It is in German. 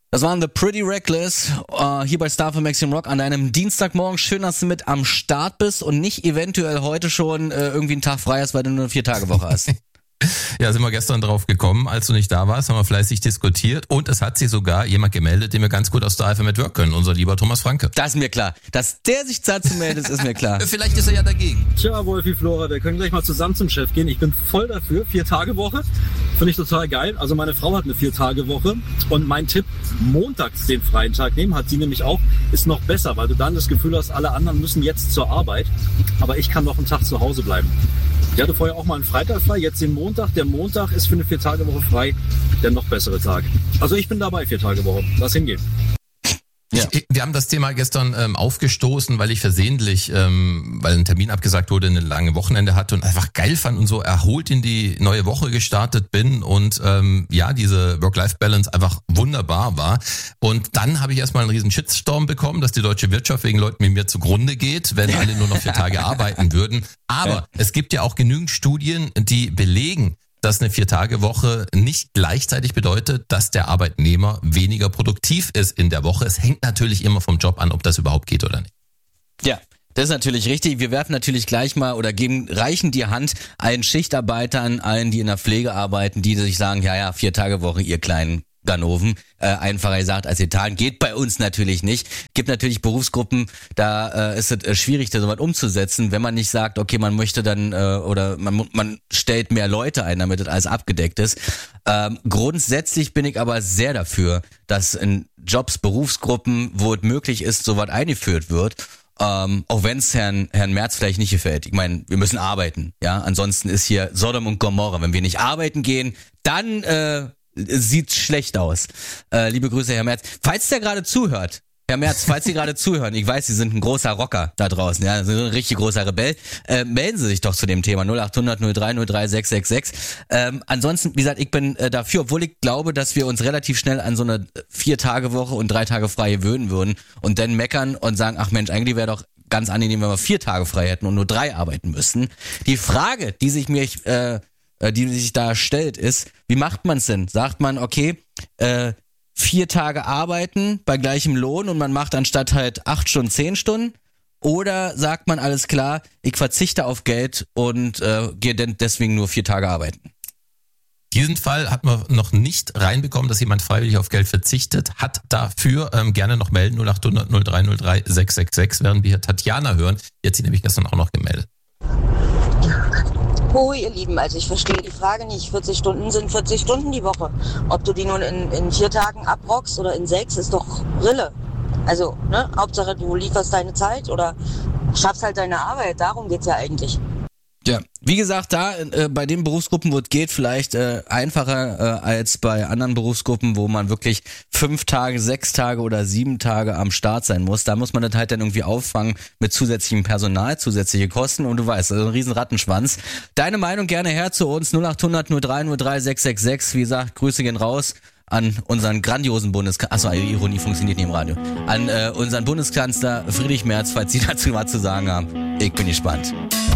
Das waren The Pretty Reckless, hier bei Star für Maximum Rock an deinem Dienstagmorgen. Schön, dass du mit am Start bist und nicht eventuell heute schon irgendwie einen Tag frei hast, weil du nur eine 4-Tage-Woche hast. Ja, sind wir gestern drauf gekommen, als du nicht da warst, haben wir fleißig diskutiert und es hat sich sogar jemand gemeldet, den wir ganz gut aus der Eifel mit Work können, unser lieber Thomas Franke. Das ist mir klar. Dass der sich dazu meldet, ist mir klar. Vielleicht ist er ja dagegen. Tja, Wolfi, Flora, wir können gleich mal zusammen zum Chef gehen. Ich bin voll dafür. 4-Tage-Woche. Finde ich total geil. Also meine Frau hat eine 4-Tage-Woche und mein Tipp, montags den freien Tag nehmen, hat sie nämlich auch, ist noch besser, weil du dann das Gefühl hast, alle anderen müssen jetzt zur Arbeit, aber ich kann noch einen Tag zu Hause bleiben. Ich hatte vorher auch mal einen Freitag frei, jetzt den Montag. Der Montag ist für eine 4-Tage-Woche frei, der noch bessere Tag. Also ich bin dabei, 4-Tage-Woche. Lass hingehen. Ja. Wir haben das Thema gestern aufgestoßen, weil ich versehentlich, weil ein Termin abgesagt wurde, eine lange Wochenende hatte und einfach geil fand und so erholt in die neue Woche gestartet bin und diese Work-Life-Balance einfach wunderbar war. Und dann habe ich erstmal einen riesen Shitstorm bekommen, dass die deutsche Wirtschaft wegen Leuten wie mir zugrunde geht, wenn alle nur noch 4 Tage arbeiten würden. Aber es gibt ja auch genügend Studien, die belegen, dass eine 4-Tage-Woche nicht gleichzeitig bedeutet, dass der Arbeitnehmer weniger produktiv ist in der Woche. Es hängt natürlich immer vom Job an, ob das überhaupt geht oder nicht. Ja, das ist natürlich richtig. Wir werfen natürlich gleich mal oder reichen die Hand allen Schichtarbeitern, allen, die in der Pflege arbeiten, die sich sagen, ja, 4-Tage-Woche, ihr kleinen Ganoven, einfacher gesagt als Etat, geht bei uns natürlich nicht. Gibt natürlich Berufsgruppen, da ist es schwierig, da sowas umzusetzen, wenn man nicht sagt, okay, man möchte dann oder man stellt mehr Leute ein, damit das alles abgedeckt ist. Grundsätzlich bin ich aber sehr dafür, dass in Jobs, Berufsgruppen, wo es möglich ist, sowas eingeführt wird. Auch wenn es Herrn Merz vielleicht nicht gefällt. Ich meine, wir müssen arbeiten, ja. Ansonsten ist hier Sodom und Gomorra. Wenn wir nicht arbeiten gehen, dann sieht's schlecht aus. Liebe Grüße, Herr Merz. Falls der gerade zuhört, Herr Merz, falls Sie gerade zuhören, ich weiß, Sie sind ein großer Rocker da draußen, ja, Sie sind ein richtig großer Rebell, melden Sie sich doch zu dem Thema 0800 03 666. Ansonsten, wie gesagt, ich bin dafür, obwohl ich glaube, dass wir uns relativ schnell an so eine 4-Tage-Woche und 3 Tage frei gewöhnen würden und dann meckern und sagen, ach Mensch, eigentlich wäre doch ganz angenehm, wenn wir 4 Tage frei hätten und nur 3 arbeiten müssten. Die Frage, die sich da stellt, ist, wie macht man es denn? Sagt man, okay, 4 Tage arbeiten bei gleichem Lohn und man macht anstatt halt 8 Stunden 10 Stunden? Oder sagt man, alles klar, ich verzichte auf Geld und gehe deswegen nur 4 Tage arbeiten? Diesen Fall hat man noch nicht reinbekommen, dass jemand freiwillig auf Geld verzichtet, hat dafür gerne noch melden, 0800 03 666, während wir hier Tatjana hören. Die hat sich nämlich gestern auch noch gemeldet. Oh, ihr Lieben, also ich verstehe die Frage nicht. 40 Stunden sind 40 Stunden die Woche. Ob du die nun in 4 Tagen abrockst oder in 6, ist doch Rille. Also, ne, Hauptsache du lieferst deine Zeit oder schaffst halt deine Arbeit. Darum geht's ja eigentlich. Ja, wie gesagt, da bei den Berufsgruppen, wo es geht, vielleicht einfacher als bei anderen Berufsgruppen, wo man wirklich 5 Tage, 6 Tage oder 7 Tage am Start sein muss. Da muss man das halt dann irgendwie auffangen mit zusätzlichem Personal, zusätzliche Kosten und du weißt, also ein riesen Rattenschwanz. Deine Meinung gerne her zu uns, 0800 03 666. Wie gesagt, Grüße gehen raus an unseren grandiosen Bundeskanzler, achso, Ironie funktioniert nicht im Radio, an unseren Bundeskanzler Friedrich Merz, falls Sie dazu was zu sagen haben. Ich bin gespannt.